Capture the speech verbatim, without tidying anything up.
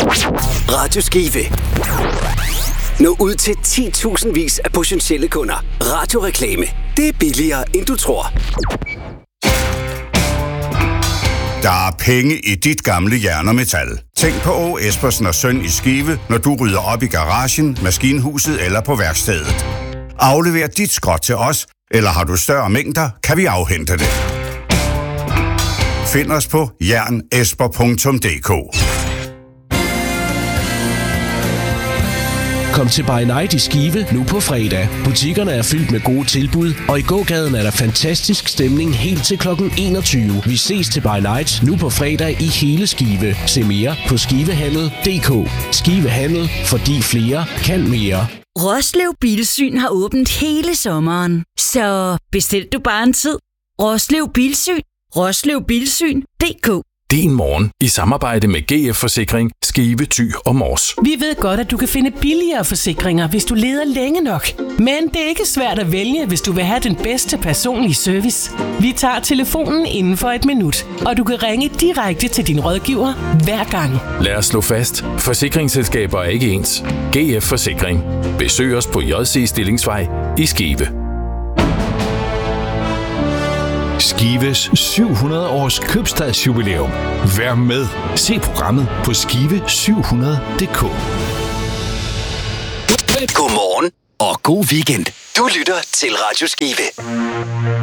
Radio Skive. Nå ud til ti tusind vis af potentielle kunder. Radioreklame. Det er billigere, end du tror. Der er penge i dit gamle jern og metal. Tænk på Å. Espersen og Søn i Skive, når du rydder op i garagen, maskinhuset eller på værkstedet. Aflever dit skrot til os, eller har du større mængder, kan vi afhente det. Find os på jernesper punktum d k. Kom til By Night i Skive nu på fredag. Butikkerne er fyldt med gode tilbud, og i gågaden er der fantastisk stemning helt til klokken enogtyve. Vi ses til By Night nu på fredag i hele Skive. Se mere på skivehandel punktum d k. Skive Handel, fordi flere kan mere. Roslev Bilsyn har åbent hele sommeren, så bestil du bare en tid. Roslev Bilsyn. Roslev Bilsyn punktum d k. Din morgen i samarbejde med G F Forsikring, Skive, Thy og Mors. Vi ved godt, at du kan finde billigere forsikringer, hvis du leder længe nok. Men det er ikke svært at vælge, hvis du vil have den bedste personlige service. Vi tager telefonen inden for et minut, og du kan ringe direkte til din rådgiver hver gang. Lad os slå fast. Forsikringsselskaber er ikke ens. G F Forsikring. Besøg os på J C Stillingsvej i Skive. Skives syv hundrede års købstadsjubilæum. Vær med. Se programmet på skive syv hundrede punktum d k. Godmorgen og god weekend. Du lytter til Radio Skive.